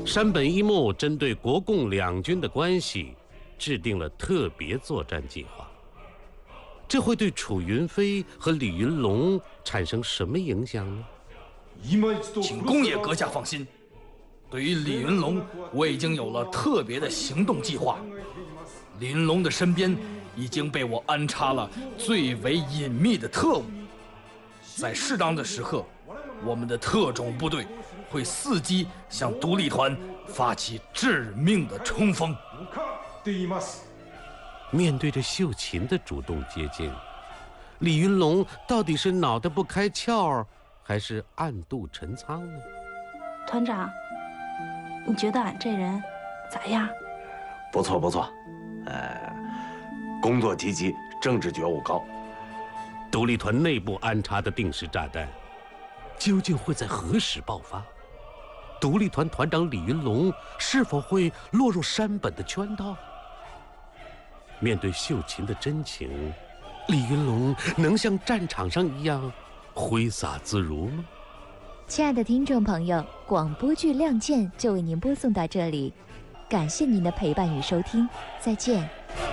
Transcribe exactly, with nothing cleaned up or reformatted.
山本一木针对国共两军的关系，制定了特别作战计划。这会对楚云飞和李云龙产生什么影响呢？ 请公爷阁下放心，对于李云龙，我已经有了特别的行动计划。李云龙的身边已经被我安插了最为隐秘的特务，在适当的时刻，我们的特种部队会伺机向独立团发起致命的冲锋。 面对着秀琴的主动接近，李云龙到底是脑袋不开窍，还是暗度陈仓呢？ 团长，你觉得俺这人咋样？ 不错不错，呃，工作积极，政治觉悟高。 独立团内部安插的定时炸弹，究竟会在何时爆发？独立团团长李云龙是否会落入山本的圈套？面对秀琴的真情，李云龙能像战场上一样挥洒自如吗？ 亲爱的听众朋友，广播剧《亮剑》就为您播送到这里，感谢您的陪伴与收听，再见。